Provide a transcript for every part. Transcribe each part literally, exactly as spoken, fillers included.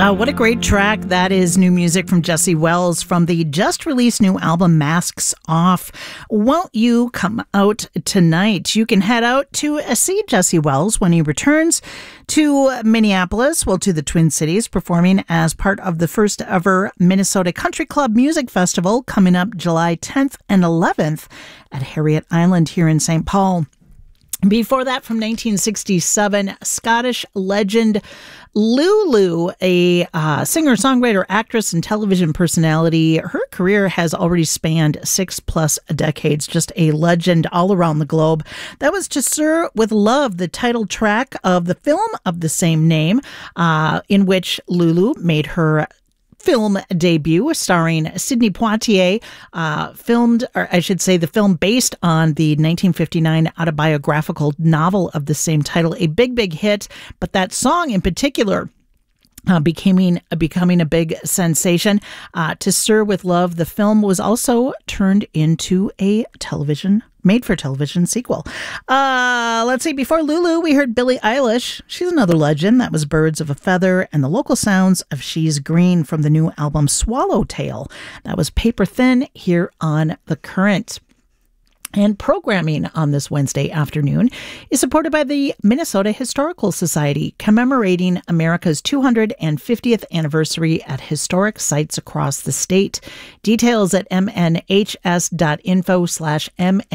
Uh, what a great track. That is new music from Jesse Wells from the just released new album Masks Off. Won't you come out tonight? You can head out to see Jesse Wells when he returns to Minneapolis, well, to the Twin Cities, performing as part of the first ever Minnesota Country Club Music Festival coming up July tenth and eleventh at Harriet Island here in Saint Paul. Before that, from nineteen sixty-seven, Scottish legend Lulu, a uh, singer, songwriter, actress, and television personality. Her career has already spanned six plus decades, just a legend all around the globe. That was To Sir with Love, the title track of the film of the same name, uh, in which Lulu made her film debut, starring Sidney Poitier, uh, filmed, or I should say the film based on the nineteen fifty-nine autobiographical novel of the same title, a big, big hit. But that song in particular Uh, becoming becoming a big sensation. Uh, To Sir with Love, the film was also turned into a television, made-for-television sequel. Uh, let's see, before Lulu, we heard Billie Eilish. She's another legend. That was Birds of a Feather and the local sounds of She's Green from the new album Swallowtail. That was Paper Thin here on The Current. And programming on this Wednesday afternoon is supported by the Minnesota Historical Society, commemorating America's two hundred fiftieth anniversary at historic sites across the state. Details at mnhs.info slash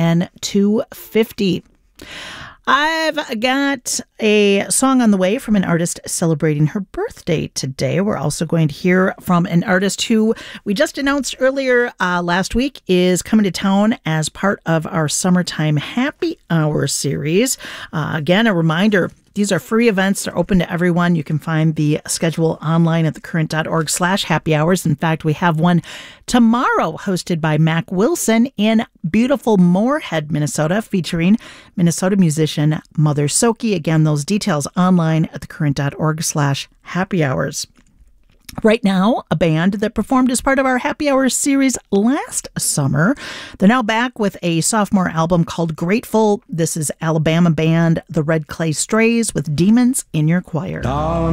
mn250. I've got a song on the way from an artist celebrating her birthday today. We're also going to hear from an artist who we just announced earlier uh, last week is coming to town as part of our Summertime Happy Hour series. Uh, again, a reminder, these are free events. They're open to everyone. You can find the schedule online at thecurrent.org slash happy hours. In fact, we have one tomorrow hosted by Mac Wilson in beautiful Moorhead, Minnesota, featuring Minnesota musician Mother Soki. Again, those details online at thecurrent.org slash happy hours. Right now, a band that performed as part of our Happy Hours series last summer. They're now back with a sophomore album called Grateful. This is Alabama band The Red Clay Strays with Demons in Your Choir.